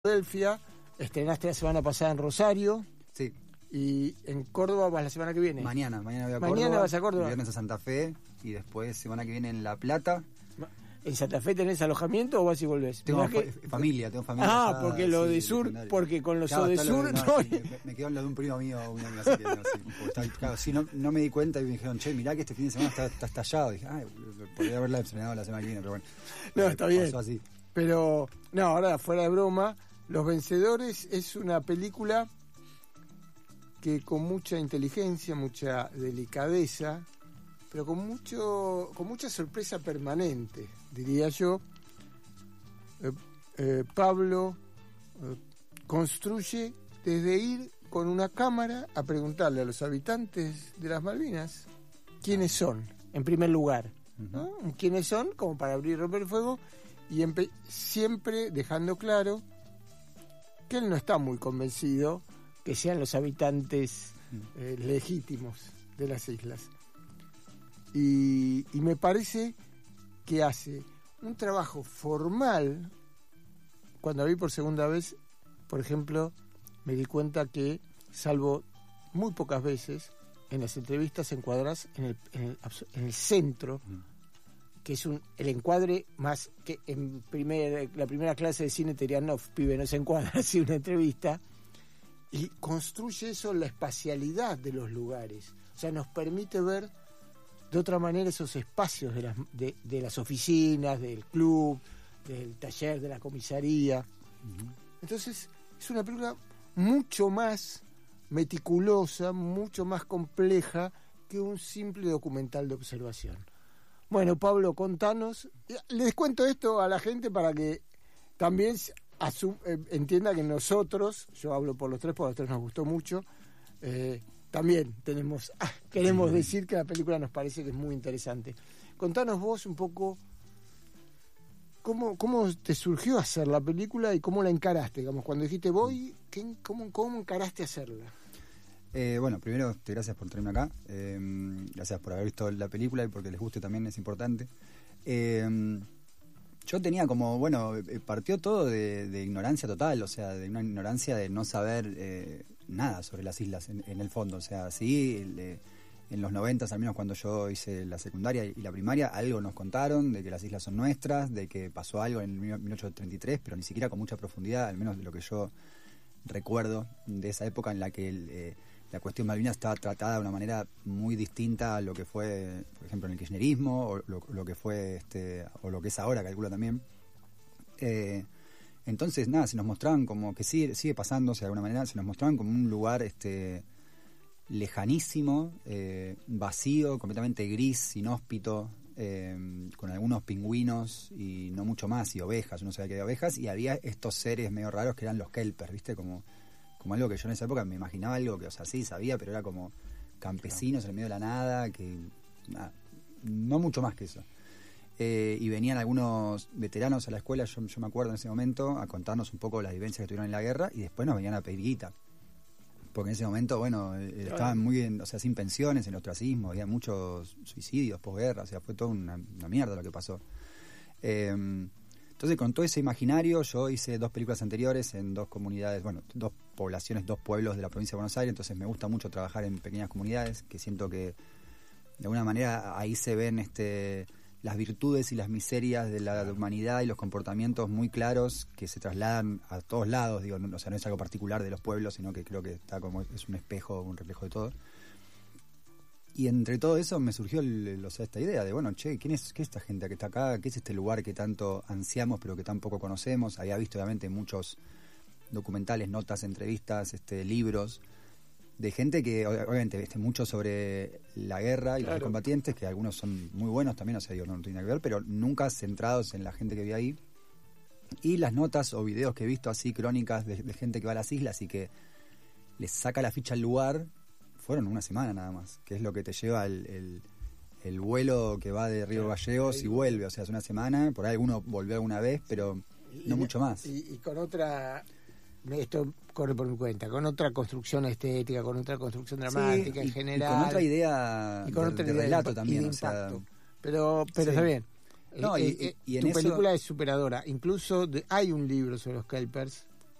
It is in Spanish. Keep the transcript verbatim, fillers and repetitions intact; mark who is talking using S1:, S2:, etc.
S1: Filadelfia, estrenaste la semana pasada en Rosario.
S2: Sí.
S1: Y en Córdoba vas la semana que viene.
S2: Mañana, mañana voy a
S1: Mañana
S2: Córdoba.
S1: vas a Córdoba.
S2: Viernes a Santa Fe y después semana que viene en La Plata.
S1: ¿En Santa Fe tenés alojamiento o vas y volvés?
S2: Tengo
S1: que...
S2: familia, tengo familia.
S1: Ah,
S2: ya,
S1: porque lo
S2: sí,
S1: de sur,
S2: legendario.
S1: porque con los
S2: claro,
S1: de
S2: lo
S1: sur
S2: de, no,
S1: no.
S2: me, me quedó en lo de un primo mío, una amiga, así que no, sí, está, claro, sí, no, no me di cuenta y me dijeron, che, mirá que este fin de semana está, está estallado. Y dije, ay, podría haberla estrenado la semana que viene, pero bueno.
S1: No, está bien.
S2: Pasó así.
S1: Pero, no, ahora fuera de broma, Los Vencedores es una película que con mucha inteligencia, mucha delicadeza, pero con mucho, con mucha sorpresa permanente, diría yo, eh, eh, Pablo eh, construye desde ir con una cámara a preguntarle a los habitantes de las Malvinas quiénes son, en primer lugar, ¿no? Quiénes son, como para abrir y romper el fuego, y empe- siempre dejando claro que él no está muy convencido que sean los habitantes eh, legítimos de las islas. Y, y me parece que hace un trabajo formal. Cuando la vi por segunda vez, por ejemplo, me di cuenta que, salvo muy pocas veces, en las entrevistas encuadras en el, en el, en el centro, que es un el encuadre más que en primer, la primera clase de cine te dirían, no, pibe, no se encuadra así una entrevista, y construye eso, la espacialidad de los lugares. O sea, nos permite ver de otra manera esos espacios de las, de, de las oficinas, del club, del taller, de la comisaría. Uh-huh. Entonces, es una película mucho más meticulosa, mucho más compleja que un simple documental de observación. Bueno, Pablo, contanos. Les cuento esto a la gente para que también asu- eh, entienda que nosotros, yo hablo por los tres, porque a los tres nos gustó mucho, eh, también tenemos, ah, queremos sí. decir que la película nos parece que es muy interesante. Contanos vos un poco cómo, cómo te surgió hacer la película y cómo la encaraste, digamos, cuando dijiste voy, ¿qué, cómo, ¿cómo encaraste hacerla?
S2: Eh, bueno, primero, gracias por tenerme acá, eh, gracias por haber visto la película y porque les guste también, es importante. Eh, yo tenía como, bueno, partió todo de, de ignorancia total, o sea, de una ignorancia de no saber eh, nada sobre las islas en, en el fondo, o sea, sí, el, en los noventas, al menos cuando yo hice la secundaria y la primaria, algo nos contaron de que las islas son nuestras, de que pasó algo en mil ochocientos treinta y tres, pero ni siquiera con mucha profundidad, al menos de lo que yo recuerdo de esa época en la que el, eh, la cuestión Malvinas estaba tratada de una manera muy distinta a lo que fue, por ejemplo, en el kirchnerismo o lo, lo que fue este o lo que es ahora, calculo también. Eh, entonces, nada, se nos mostraban como que sigue, sigue pasándose de alguna manera, se nos mostraban como un lugar este lejanísimo, eh, vacío, completamente gris, inhóspito, eh, con algunos pingüinos y no mucho más, y ovejas, uno sabía que había ovejas, y había estos seres medio raros que eran los kelpers, ¿viste? Como como algo que yo en esa época me imaginaba algo que, o sea, sí sabía, pero era como campesinos en el medio de la nada, que nada, no mucho más que eso. Eh, y venían algunos veteranos a la escuela, yo, yo me acuerdo en ese momento, a contarnos un poco las vivencias que tuvieron en la guerra, y después nos venían a pedir guita. Porque en ese momento, bueno, eh, claro. estaban muy bien, o sea, sin pensiones, en el ostracismo, había muchos suicidios, posguerra, o sea, fue toda una, una mierda lo que pasó. Eh, Entonces, con todo ese imaginario, yo hice dos películas anteriores en dos comunidades, bueno, dos poblaciones, dos pueblos de la provincia de Buenos Aires, entonces me gusta mucho trabajar en pequeñas comunidades, que siento que de alguna manera ahí se ven este las virtudes y las miserias de la humanidad y los comportamientos muy claros que se trasladan a todos lados, digo, no, o sea, no es algo particular de los pueblos, sino que creo que está como es un espejo, un reflejo de todo. Y entre todo eso me surgió el, el, o sea, esta idea de, bueno, che, ¿quién es, qué es esta gente que está acá? ¿Qué es este lugar que tanto ansiamos pero que tan poco conocemos? Había visto obviamente muchos documentales, notas, entrevistas, este, libros de gente que obviamente este, mucho sobre la guerra y claro. los combatientes, que algunos son muy buenos también, o sea, digo, no, no tiene nada que ver, pero nunca centrados en la gente que vive ahí. Y las notas o videos que he visto así, crónicas de, de gente que va a las islas y que les saca la ficha al lugar, fueron una semana nada más, que es lo que te lleva el, el, el vuelo que va de Río Gallegos y vuelve, o sea, es una semana, por ahí alguno volvió alguna vez, pero y, no mucho más.
S1: Y, y con otra, esto corre por mi cuenta, con otra construcción estética, con otra construcción dramática sí, y, en general.
S2: Y con otra idea
S1: y con
S2: de,
S1: otra
S2: de
S1: idea
S2: relato
S1: de,
S2: también,
S1: de
S2: o sea,
S1: pero, pero sí. Está bien.
S2: No,
S1: eh,
S2: y,
S1: eh,
S2: y en
S1: tu
S2: eso...
S1: película es superadora. Incluso de, hay un libro sobre los kelpers